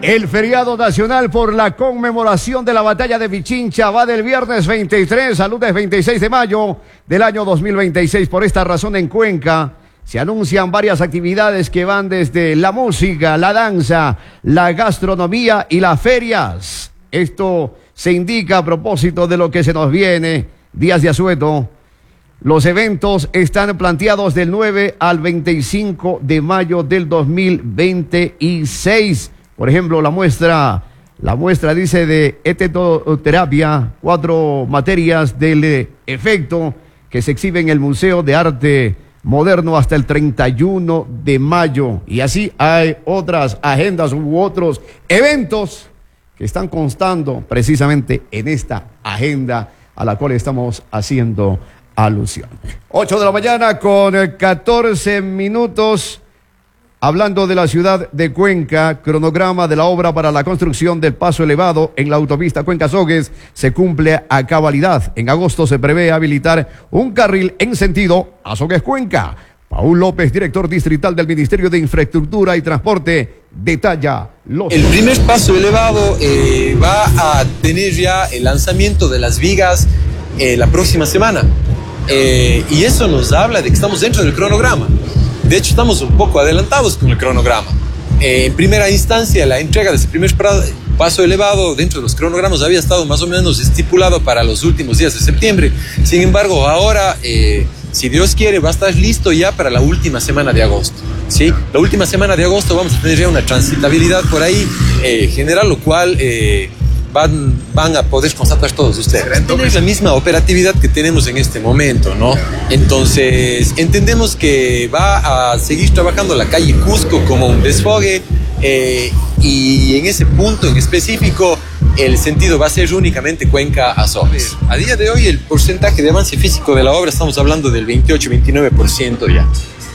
El feriado nacional por la conmemoración de la batalla de Pichincha va del viernes 23 al lunes 26 de mayo del año 2026. Por esta razón en Cuenca se anuncian varias actividades que van desde la música, la danza, la gastronomía y las ferias. Esto se indica a propósito de lo que se nos viene, días de asueto. Los eventos están planteados del 9 al 25 de mayo del 2026. Por ejemplo, la muestra dice de etnoterapia, 4 materias del efecto que se exhibe en el Museo de Arte Moderno hasta el 31 de mayo. Y así hay otras agendas u otros eventos que están constando precisamente en esta agenda a la cual estamos haciendo alusión. 8 de la mañana con 14 minutos. Hablando de la ciudad de Cuenca, cronograma de la obra para la construcción del paso elevado en la autopista Cuenca-Sogues se cumple a cabalidad. En agosto se prevé habilitar un carril en sentido a Sogues-Cuenca. Paul López, director distrital del Ministerio de Infraestructura y Transporte, detalla los... El primer paso elevado va a tener ya el lanzamiento de las vigas la próxima semana. Y eso nos habla de que estamos dentro del cronograma. De hecho, estamos un poco adelantados con el cronograma. En primera instancia, la entrega de ese primer paso elevado dentro de los cronogramas había estado más o menos estipulado para los últimos días de septiembre. Sin embargo, ahora, si Dios quiere, va a estar listo ya para la última semana de agosto. ¿Sí? La última semana de agosto vamos a tener ya una transitabilidad por ahí general, lo cual... Van a poder constatar todos ustedes. Tener la misma operatividad que tenemos en este momento, ¿no? Entonces, entendemos que va a seguir trabajando la calle Cusco como un desfogue y en ese punto en específico el sentido va a ser únicamente Cuenca a Sogues. A día de hoy el porcentaje de avance físico de la obra estamos hablando del 28-29% ya.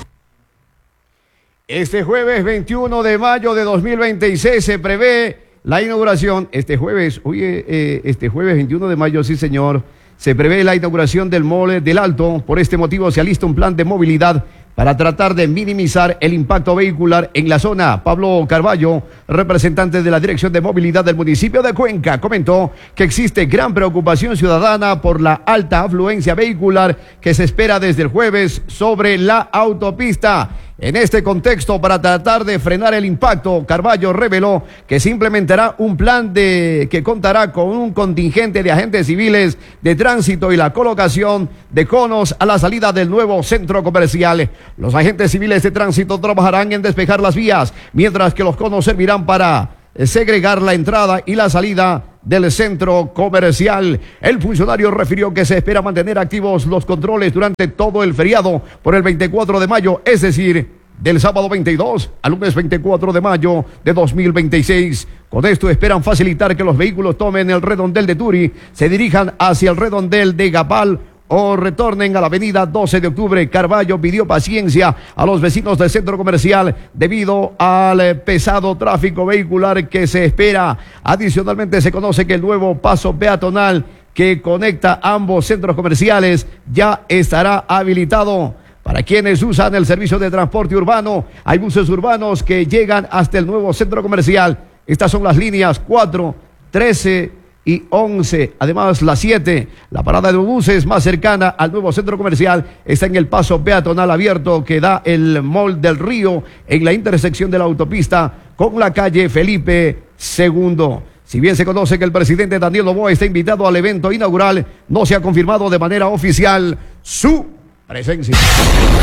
Este jueves 21 de mayo de 2026 se prevé la inauguración, este jueves 21 de mayo, sí señor, se prevé la inauguración del Mall del Alto. Por este motivo se alista un plan de movilidad para tratar de minimizar el impacto vehicular en la zona. Pablo Carballo, representante de la Dirección de Movilidad del municipio de Cuenca, comentó que existe gran preocupación ciudadana por la alta afluencia vehicular que se espera desde el jueves sobre la autopista. En este contexto, para tratar de frenar el impacto, Carballo reveló que se implementará un plan que contará con un contingente de agentes civiles de tránsito y la colocación de conos a la salida del nuevo centro comercial. Los agentes civiles de tránsito trabajarán en despejar las vías, mientras que los conos servirán para segregar la entrada y la salida del centro comercial. El funcionario refirió que se espera mantener activos los controles durante todo el feriado por el 24 de mayo, es decir, del sábado 22 al lunes 24 de mayo de 2026. Con esto esperan facilitar que los vehículos tomen el redondel de Turi, se dirijan hacia el redondel de Gapal o retornen a la avenida 12 de octubre. Carballo pidió paciencia a los vecinos del centro comercial debido al pesado tráfico vehicular que se espera. Adicionalmente, se conoce que el nuevo paso peatonal que conecta ambos centros comerciales ya estará habilitado. Para quienes usan el servicio de transporte urbano, hay buses urbanos que llegan hasta el nuevo centro comercial. Estas son las líneas 4, 13 y 11, además la 7, la parada de buses más cercana al nuevo centro comercial está en el paso peatonal abierto que da el Mall del Río en la intersección de la autopista con la calle Felipe II. Si bien se conoce que el presidente Daniel Noboa está invitado al evento inaugural, no se ha confirmado de manera oficial su presencia.